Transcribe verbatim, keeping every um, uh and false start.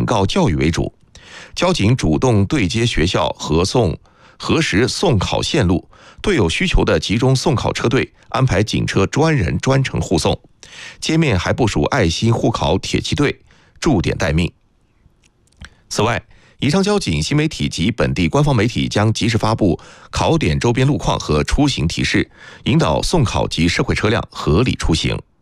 警告教育为主。交警主动对接学校核送核实送考线路，对有需求的集中送考车队安排警车专人专程护送。街面还部署爱心护考铁骑队，驻点待命。此外，宜昌交警新媒体及本地官方媒体将及时发布考点周边路况和出行提示，引导送考及社会车辆合理出行。